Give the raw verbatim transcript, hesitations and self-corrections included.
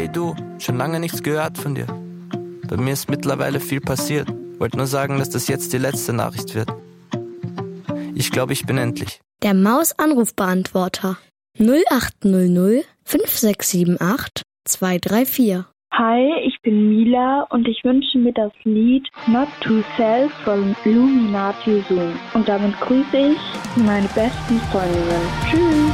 Hey du, schon lange nichts gehört von dir. Bei mir ist mittlerweile viel passiert. Wollte nur sagen, dass das jetzt die letzte Nachricht wird. Ich glaube, ich bin endlich. Der Maus-Anrufbeantworter null acht null null fünf sechs sieben acht zwei drei vier. Hi, ich bin Mila und ich wünsche mir das Lied Not to Self von Illuminati Zoom. Und damit grüße ich meine besten Freundinnen. Tschüss!